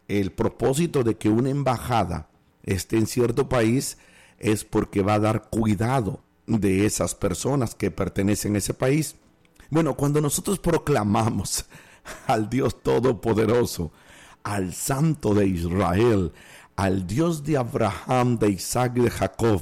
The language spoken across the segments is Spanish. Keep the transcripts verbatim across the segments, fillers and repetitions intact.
el propósito de que una embajada esté en cierto país es porque va a dar cuidado de esas personas que pertenecen a ese país. Bueno, cuando nosotros proclamamos al Dios Todopoderoso, al Santo de Israel, al Dios de Abraham, de Isaac y de Jacob,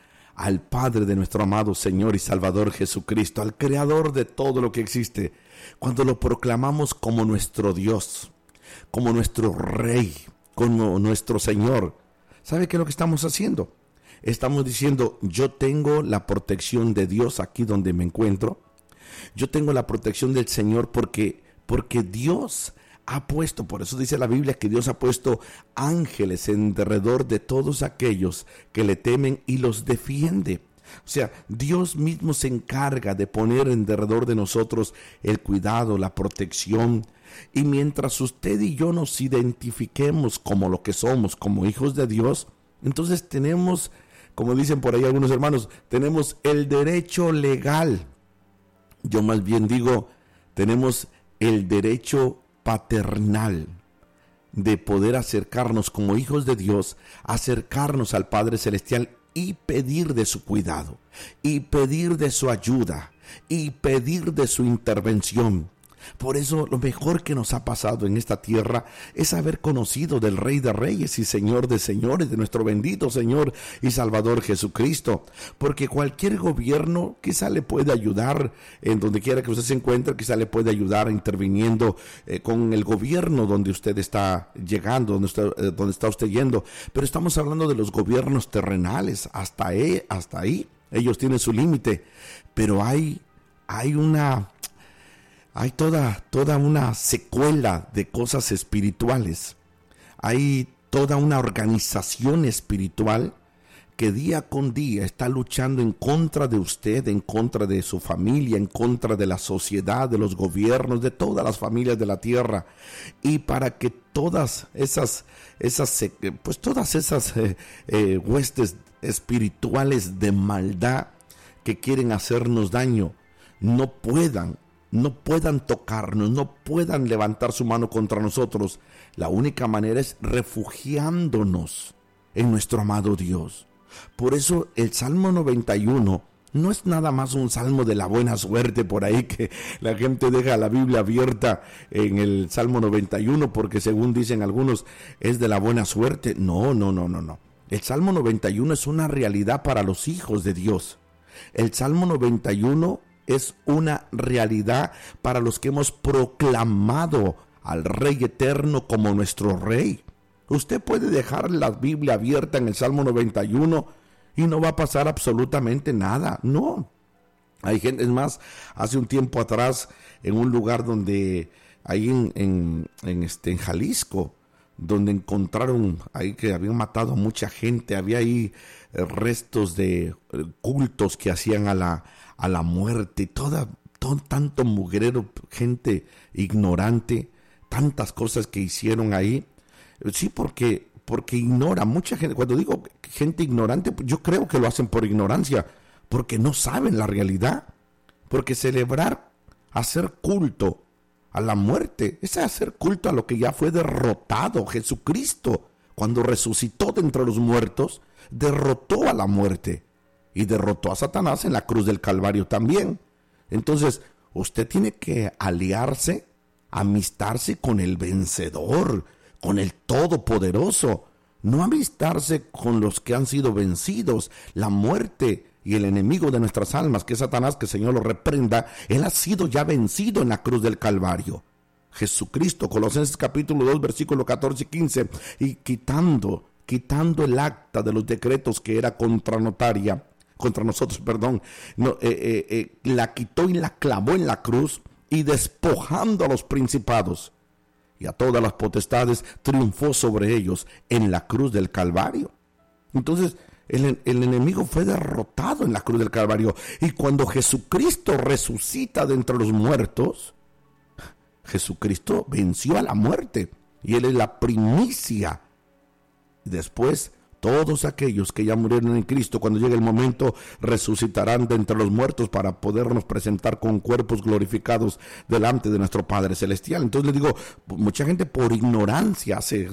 al Padre de nuestro amado Señor y Salvador Jesucristo, al Creador de todo lo que existe, cuando lo proclamamos como nuestro Dios, como nuestro Rey, como nuestro Señor, ¿sabe qué es lo que estamos haciendo? Estamos diciendo, yo tengo la protección de Dios aquí donde me encuentro. Yo tengo la protección del Señor porque, porque Dios ha puesto, por eso dice la Biblia que Dios ha puesto ángeles en derredor de todos aquellos que le temen y los defiende. O sea, Dios mismo se encarga de poner en derredor de nosotros el cuidado, la protección. Y mientras usted y yo nos identifiquemos como lo que somos, como hijos de Dios, entonces tenemos, como dicen por ahí algunos hermanos, tenemos el derecho legal. Yo más bien digo, tenemos el derecho paternal de poder acercarnos como hijos de Dios, acercarnos al Padre Celestial y pedir de su cuidado, y pedir de su ayuda, y pedir de su intervención. Por eso lo mejor que nos ha pasado en esta tierra es haber conocido del Rey de Reyes y Señor de Señores, de nuestro bendito Señor y Salvador Jesucristo. Porque cualquier gobierno quizá le puede ayudar en donde quiera que usted se encuentre, quizá le puede ayudar interviniendo eh, con el gobierno donde usted está llegando, donde, usted, eh, donde está usted yendo. Pero estamos hablando de los gobiernos terrenales, hasta ahí, hasta ahí ellos tienen su límite. Pero hay, hay una... Hay toda, toda una secuela de cosas espirituales. Hay toda una organización espiritual que día con día está luchando en contra de usted, en contra de su familia, en contra de la sociedad, de los gobiernos, de todas las familias de la tierra. Y para que todas esas, esas pues todas esas eh, eh, huestes espirituales de maldad que quieren hacernos daño no puedan no puedan tocarnos, no puedan levantar su mano contra nosotros, la única manera es refugiándonos en nuestro amado Dios. Por eso el Salmo noventa y uno no es nada más un salmo de la buena suerte por ahí que la gente deja la Biblia abierta en el Salmo noventa y uno porque según dicen algunos es de la buena suerte. No, no, no, no, no. El Salmo noventa y uno es una realidad para los hijos de Dios. El Salmo noventa y uno es una realidad para los que hemos proclamado al Rey Eterno como nuestro Rey. Usted puede dejar la Biblia abierta en el Salmo noventa y uno y no va a pasar absolutamente nada. No. Hay gente, es más, hace un tiempo atrás, en un lugar donde, ahí en, en, en, este, en Jalisco, donde encontraron ahí que habían matado a mucha gente, había ahí eh, restos de eh, cultos que hacían a la a la muerte, toda, todo, tanto mugrero, gente ignorante, tantas cosas que hicieron ahí. Sí, porque, porque ignora, mucha gente, cuando digo gente ignorante, yo creo que lo hacen por ignorancia, porque no saben la realidad, porque celebrar, hacer culto a la muerte, es hacer culto a lo que ya fue derrotado. Jesucristo, cuando resucitó de entre los muertos, derrotó a la muerte. Y derrotó a Satanás en la cruz del Calvario también. Entonces, usted tiene que aliarse, amistarse con el vencedor, con el Todopoderoso. No amistarse con los que han sido vencidos. La muerte y el enemigo de nuestras almas, que es Satanás, que el Señor lo reprenda, él ha sido ya vencido en la cruz del Calvario. Jesucristo, Colosenses capítulo dos, versículos catorce y quince, y quitando, quitando el acta de los decretos que era contranotaria, contra nosotros, perdón, no, eh, eh, eh, la quitó y la clavó en la cruz, y despojando a los principados y a todas las potestades, triunfó sobre ellos en la cruz del Calvario. Entonces, el, el enemigo fue derrotado en la cruz del Calvario, y cuando Jesucristo resucita de entre los muertos, Jesucristo venció a la muerte, y Él es la primicia. Después, todos aquellos que ya murieron en Cristo, cuando llegue el momento, resucitarán de entre los muertos para podernos presentar con cuerpos glorificados delante de nuestro Padre Celestial. Entonces le digo, mucha gente por ignorancia hace